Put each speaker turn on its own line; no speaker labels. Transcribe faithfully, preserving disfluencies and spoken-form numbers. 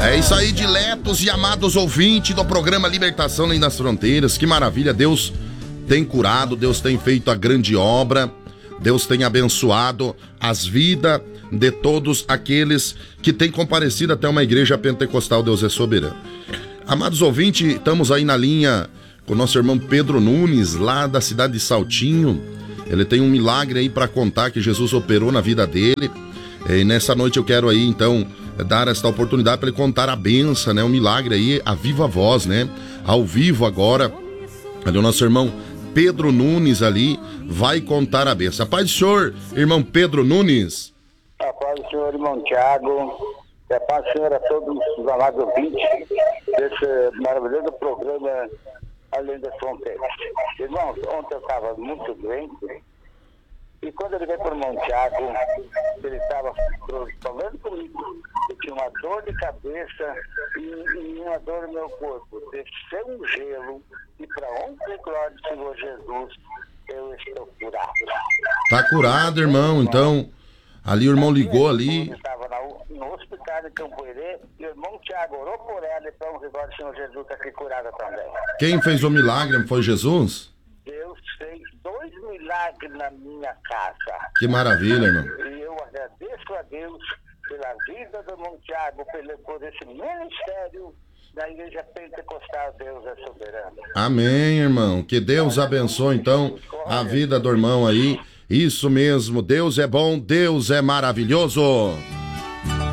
É isso aí, diletos e amados ouvintes do programa Libertação Além das Fronteiras. Que maravilha, Deus tem curado, Deus tem feito a grande obra, Deus tem abençoado as vidas de todos aqueles que têm comparecido até uma igreja pentecostal. Deus é soberano. Amados ouvintes, estamos aí na linha com o nosso irmão Pedro Nunes, lá da cidade de Saltinho. Ele tem um milagre aí para contar que Jesus operou na vida dele. E nessa noite eu quero aí, então, dar esta oportunidade para ele contar a benção, né? O milagre aí, a viva voz, né? Ao vivo agora, ali o nosso irmão Pedro Nunes ali vai contar a benção. A paz do Senhor, irmão Pedro Nunes.
A paz do Senhor, irmão Tiago. A paz do Senhor a todos os amados ouvintes desse maravilhoso programa Além das Fronteiras. Irmãos, ontem eu estava muito doente. E quando ele veio para o irmão Tiago, ele estava falando comigo. Eu tinha uma dor de cabeça e, e uma dor no meu corpo. Desceu um gelo e para honra e glória do Senhor Jesus, eu estou curado.
Tá curado, irmão. Então, ali o irmão ligou ali.
Eu estava no hospital de Campoerê e o irmão Tiago orou por ela e para honra e glória do Senhor Jesus está aqui curada também.
Quem fez o milagre foi Jesus?
Deus fez dois milagres na minha casa.
Que maravilha, irmão.
E eu agradeço a Deus pela vida do irmão Tiago, pelo, por esse ministério da Igreja Pentecostal. Deus é soberano.
Amém, irmão. Que Deus abençoe, então, a vida do irmão aí. Isso mesmo, Deus é bom, Deus é maravilhoso.